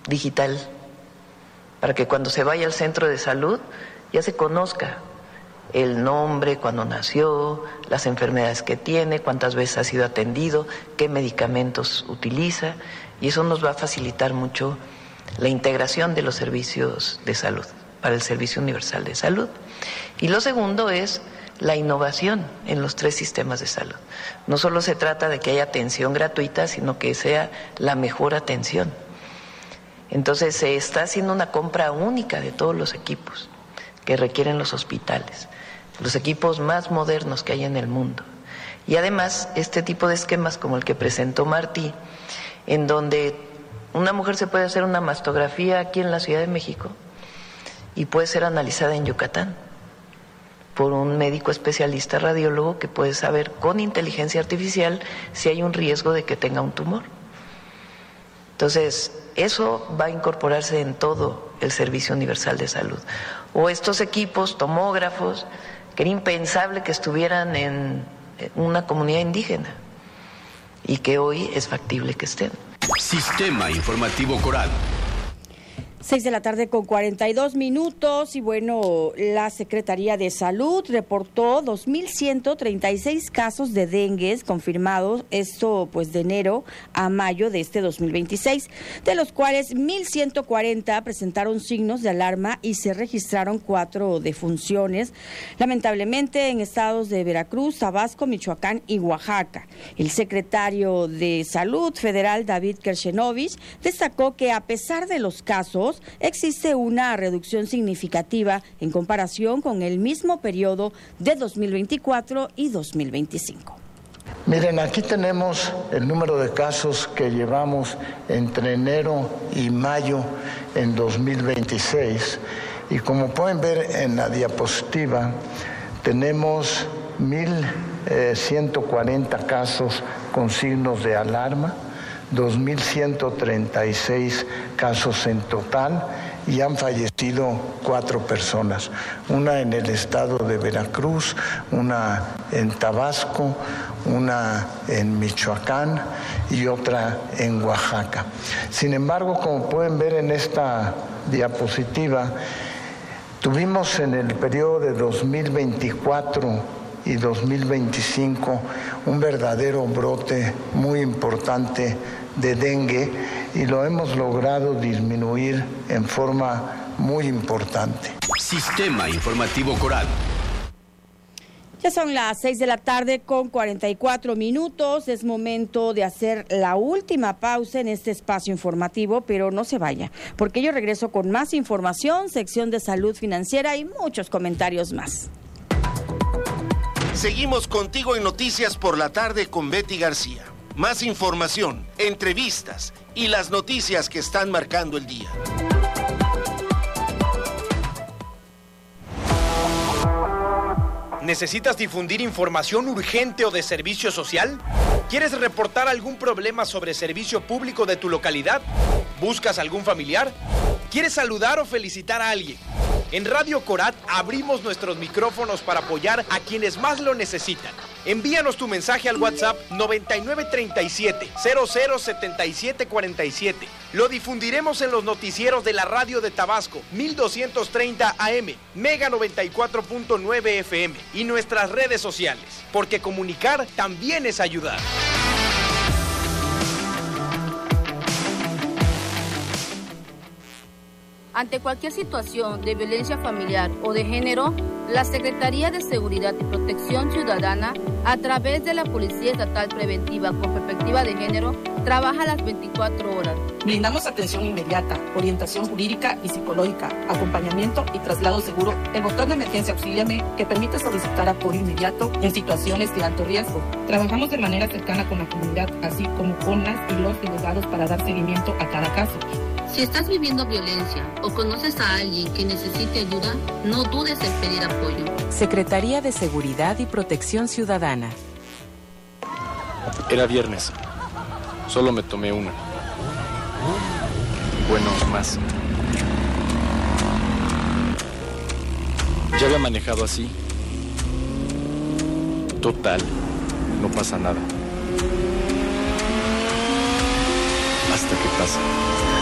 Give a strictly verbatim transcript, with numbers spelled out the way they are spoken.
digital, para que cuando se vaya al centro de salud ya se conozca el nombre, cuándo nació, las enfermedades que tiene, cuántas veces ha sido atendido, qué medicamentos utiliza, y eso nos va a facilitar mucho la integración de los servicios de salud para el Servicio Universal de Salud. Y lo segundo es la innovación en los tres sistemas de salud. No solo se trata de que haya atención gratuita, sino que sea la mejor atención. Entonces se está haciendo una compra única de todos los equipos que requieren los hospitales, los equipos más modernos que hay en el mundo. Y además este tipo de esquemas como el que presentó Martí, en donde una mujer se puede hacer una mastografía aquí en la Ciudad de México y puede ser analizada en Yucatán por un médico especialista radiólogo que puede saber con inteligencia artificial si hay un riesgo de que tenga un tumor. Entonces, eso va a incorporarse en todo el Servicio Universal de Salud. O estos equipos tomógrafos, que era impensable que estuvieran en una comunidad indígena y que hoy es factible que estén. Sistema Informativo Coral. Seis de la tarde con cuarenta y dos minutos y bueno, la Secretaría de Salud reportó dos mil ciento treinta y seis casos de dengue confirmados, esto pues de enero a mayo de este dos mil veintiséis, de los cuales mil ciento cuarenta presentaron signos de alarma y se registraron cuatro defunciones, lamentablemente en estados de Veracruz, Tabasco, Michoacán y Oaxaca. El secretario de Salud Federal, David Kershenovich, destacó que a pesar de los casos, existe una reducción significativa en comparación con el mismo periodo de dos mil veinticuatro y dos mil veinticinco. Miren, aquí tenemos el número de casos que llevamos entre enero y mayo en dos mil veintiséis y como pueden ver en la diapositiva, tenemos mil ciento cuarenta casos con signos de alarma, dos mil ciento treinta y seis casos en total y han fallecido cuatro personas, una en el estado de Veracruz, una en Tabasco, una en Michoacán y otra en Oaxaca. Sin embargo, como pueden ver en esta diapositiva, tuvimos en el periodo de dos mil veinticuatro y dos mil veinticinco un verdadero brote muy importante de dengue y lo hemos logrado disminuir en forma muy importante. Sistema Informativo Coral. Ya son las seis de la tarde con cuarenta y cuatro minutos, es momento de hacer la última pausa en este espacio informativo, pero no se vaya, porque yo regreso con más información, sección de salud financiera y muchos comentarios más. Seguimos contigo en Noticias por la Tarde con Betty García. Más información, entrevistas y las noticias que están marcando el día. ¿Necesitas difundir información urgente o de servicio social? ¿Quieres reportar algún problema sobre servicio público de tu localidad? ¿Buscas algún familiar? ¿Quieres saludar o felicitar a alguien? En Radio Corat abrimos nuestros micrófonos para apoyar a quienes más lo necesitan. Envíanos tu mensaje al WhatsApp noventa y nueve treinta y siete, cero cero setenta y siete cuarenta y siete. Lo difundiremos en los noticieros de la radio de Tabasco, mil doscientos treinta A M, Mega noventa y cuatro punto nueve F M y nuestras redes sociales, porque comunicar también es ayudar. Ante cualquier situación de violencia familiar o de género, la Secretaría de Seguridad y Protección Ciudadana, a través de la Policía Estatal Preventiva con Perspectiva de Género, trabaja las veinticuatro horas. Brindamos atención inmediata, orientación jurídica y psicológica, acompañamiento y traslado seguro. El botón de emergencia Auxíliame, que permite solicitar apoyo inmediato en situaciones de alto riesgo. Trabajamos de manera cercana con la comunidad, así como con las y los delegados para dar seguimiento a cada caso. Si estás viviendo violencia o conoces a alguien que necesite ayuda, no dudes en pedir apoyo. Secretaría de Seguridad y Protección Ciudadana. Era viernes. Solo me tomé una. Bueno, más. Ya había manejado así. Total, no pasa nada. Hasta que pasa.